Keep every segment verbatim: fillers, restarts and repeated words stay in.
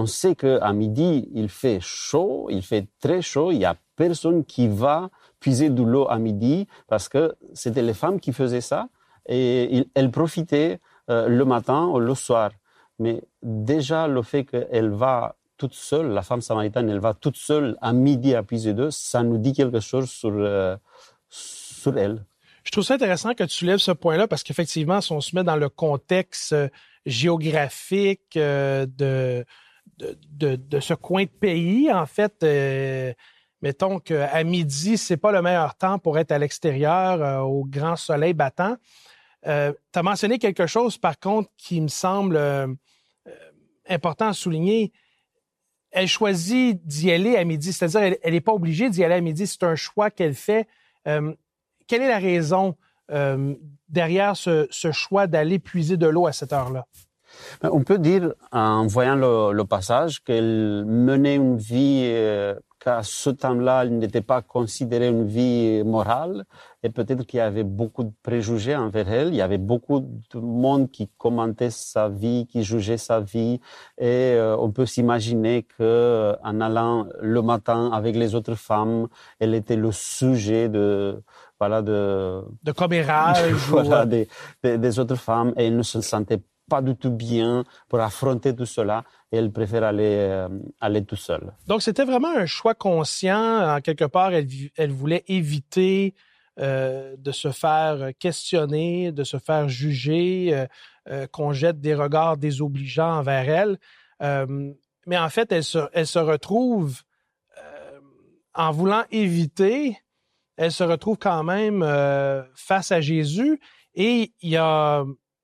on sait qu'à midi, il fait chaud, il fait très chaud, il n'y a personne qui va puiser de l'eau à midi parce que c'était les femmes qui faisaient ça et elles profitaient euh, le matin ou le soir. Mais déjà, le fait qu'elle va toute seule, la femme samaritaine, elle va toute seule à midi à puiser d'eau, ça nous dit quelque chose sur, euh, sur elle. Je trouve ça intéressant que tu lèves ce point-là parce qu'effectivement, si on se met dans le contexte géographique euh, de, de, de, de ce coin de pays, en fait, euh, mettons qu'à midi, c'est pas le meilleur temps pour être à l'extérieur euh, au grand soleil battant. Euh, tu as mentionné quelque chose, par contre, qui me semble euh, important à souligner. Elle choisit d'y aller à midi, c'est-à-dire elle n'est pas obligée d'y aller à midi, c'est un choix qu'elle fait. Euh, quelle est la raison euh, derrière ce, ce choix d'aller puiser de l'eau à cette heure-là? On peut dire, en voyant le, le passage, qu'elle menait une vie euh, qu'à ce temps-là, elle n'était pas considérée une vie morale, et peut-être qu'il y avait beaucoup de préjugés envers elle. Il y avait beaucoup de monde qui commentait sa vie, qui jugeait sa vie, et euh, on peut s'imaginer que, en allant le matin avec les autres femmes, elle était le sujet de voilà de de commérage, voilà ou... des, des, des autres femmes, et elle ne se sentait pas du tout bien pour affronter tout cela, et elle préfère aller, euh, aller tout seule. Donc, c'était vraiment un choix conscient. En quelque part, elle, elle voulait éviter euh, de se faire questionner, de se faire juger, euh, euh, qu'on jette des regards désobligeants envers elle. Euh, mais en fait, elle se, elle se retrouve, euh, en voulant éviter, elle se retrouve quand même euh, face à Jésus, et il y a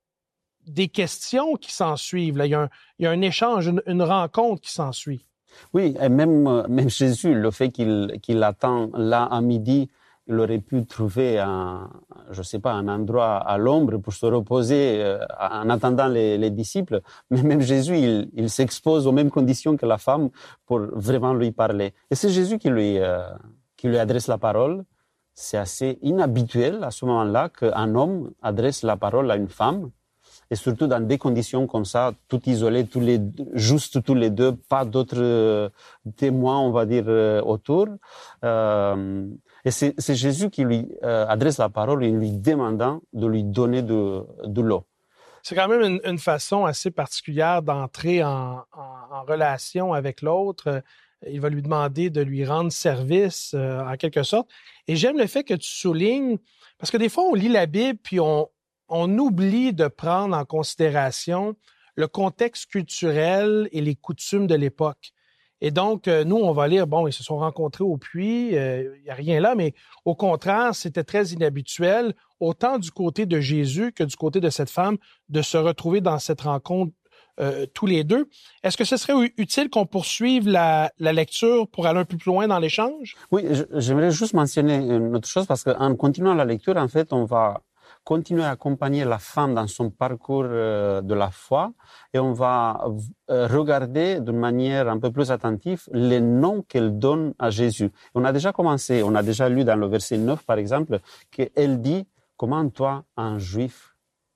des questions qui s'ensuivent. Là. Il y a un, il y a un échange, une, une rencontre qui s'ensuit. Oui, et même, même Jésus, le fait qu'il, qu'il attend là à midi, il aurait pu trouver un, je sais pas, un endroit à l'ombre pour se reposer euh, en attendant les, les disciples. Mais même Jésus, il, il s'expose aux mêmes conditions que la femme pour vraiment lui parler. Et c'est Jésus qui lui, euh, qui lui adresse la parole. C'est assez inhabituel à ce moment-là qu'un homme adresse la parole à une femme. Et surtout dans des conditions comme ça, tout isolé, tous les, juste tous les deux, pas d'autres euh, témoins, on va dire, euh, autour. Euh, et c'est, c'est Jésus qui lui euh, adresse la parole en lui demandant de lui donner de, de l'eau. C'est quand même une, une façon assez particulière d'entrer en, en, en relation avec l'autre. Il va lui demander de lui rendre service, euh, en quelque sorte. Et j'aime le fait que tu soulignes, parce que des fois, on lit la Bible, puis on on oublie de prendre en considération le contexte culturel et les coutumes de l'époque. Et donc, euh, nous, on va lire, bon, ils se sont rencontrés au puits, il euh, n'y a rien là, mais au contraire, c'était très inhabituel, autant du côté de Jésus que du côté de cette femme, de se retrouver dans cette rencontre euh, tous les deux. Est-ce que ce serait utile qu'on poursuive la, la lecture pour aller un peu plus loin dans l'échange? Oui, j'aimerais juste mentionner une autre chose, parce qu'en continuant la lecture, en fait, on va continuer à accompagner la femme dans son parcours euh, de la foi, et on va euh, regarder d'une manière un peu plus attentive les noms qu'elle donne à Jésus. On a déjà commencé, on a déjà lu dans le verset neuf, par exemple, qu'elle dit « Comment toi, un juif ?»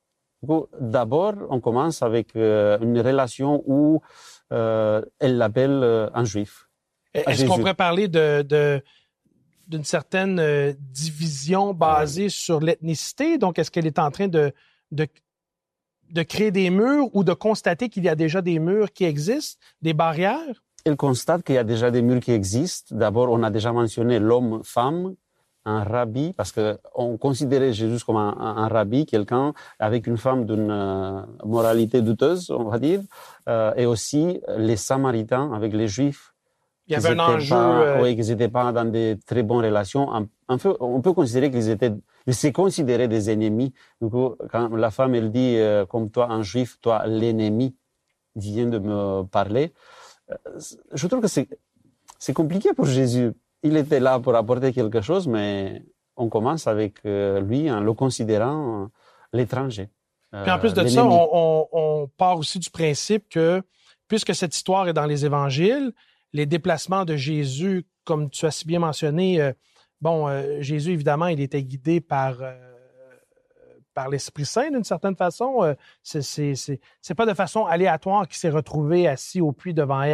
D'abord, on commence avec euh, une relation où euh, elle l'appelle euh, un juif. Est-ce qu'on pourrait parler de... de... d'une certaine euh, division basée sur l'ethnicité? Donc, est-ce qu'elle est en train de, de, de créer des murs ou de constater qu'il y a déjà des murs qui existent, des barrières? Elle constate qu'il y a déjà des murs qui existent. D'abord, on a déjà mentionné l'homme-femme, un rabbi, parce qu'on considérait Jésus comme un, un rabbi, quelqu'un avec une femme d'une euh, moralité douteuse, on va dire, euh, et aussi les Samaritains avec les Juifs. Il y avait un enjeu... Pas, euh... Oui, qu'ils n'étaient pas dans de très bonnes relations. En, en fait, on peut considérer qu'ils étaient... Ils se considéraient des ennemis. Du coup, quand la femme, elle dit, euh, comme toi, un juif, toi, l'ennemi, vient de me parler. Euh, je trouve que c'est, c'est compliqué pour Jésus. Il était là pour apporter quelque chose, mais on commence avec euh, lui en le considérant euh, l'étranger. Euh, Puis en plus de l'ennemi. ça, on, on, on part aussi du principe que, puisque cette histoire est dans les évangiles, les déplacements de Jésus, comme tu as si bien mentionné, euh, bon, euh, Jésus, évidemment, il était guidé par, euh, par l'Esprit Saint, d'une certaine façon. Euh, c'est, c'est, c'est, c'est pas de façon aléatoire qu'il s'est retrouvé assis au puits devant elle.